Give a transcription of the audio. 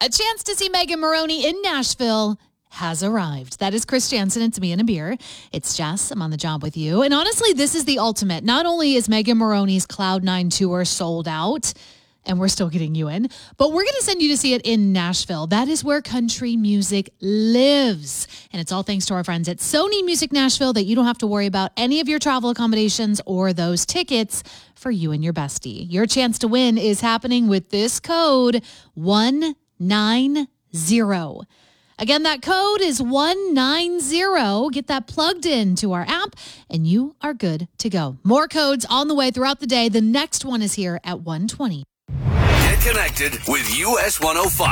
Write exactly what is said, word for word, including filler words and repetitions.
A chance to see Megan Moroney in Nashville has arrived. That is Chris Jansen. It's me and a beer. It's Jess. I'm on the job with you. And honestly, this is the ultimate. Not only is Megan Moroney's Cloud nine tour sold out, and we're still getting you in, but we're going to send you to see it in Nashville. That is where country music lives. And it's all thanks to our friends at Sony Music Nashville that you don't have to worry about any of your travel accommodations or those tickets for you and your bestie. Your chance to win is happening with this code one nine zero. Again, that code is one nine zero. Get that plugged in to our app, and you are good to go. More codes on the way throughout the day. The next one is here at one twenty. Get connected with U S one oh five.